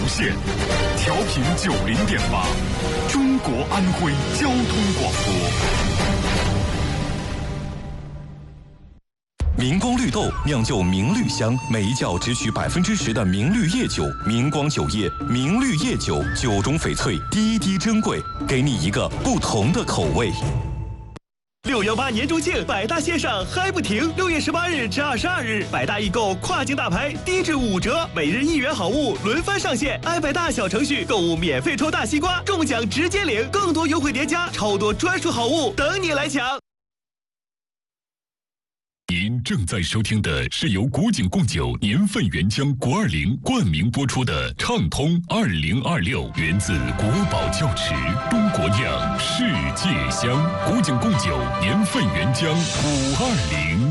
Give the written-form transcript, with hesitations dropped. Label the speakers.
Speaker 1: 线，调频90.8，中国安徽交通广播。明光绿豆酿就明绿香，每一窖只取10%的明绿叶酒。明光酒业明绿叶酒，酒中翡翠，滴滴珍贵，给你一个不同的口味。
Speaker 2: 618年中庆，百大线上嗨不停。6月18日至22日，百大易购跨境大牌低至5折，每日1元好物轮番上线。百大小程序购物免费抽大西瓜，中奖直接领，更多优惠叠加，超多专属好物等你来抢。
Speaker 1: 您正在收听的是由古井贡酒年份原浆国20冠名播出的畅通2026，源自国宝窖池，中国酿，世界香。古井贡酒年份原浆520。